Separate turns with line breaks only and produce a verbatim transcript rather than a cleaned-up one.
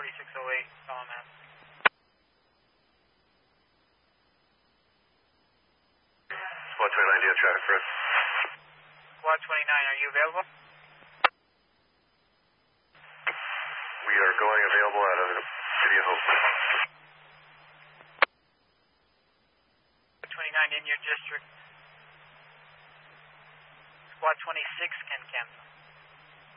forty-six oh eight, follow map.
Squad twenty-nine, do you have traffic for us?
Squad twenty-nine, are you available?
We are going available out of the City of Hope.
twenty-nine in your district. Squad twenty-six can cancel.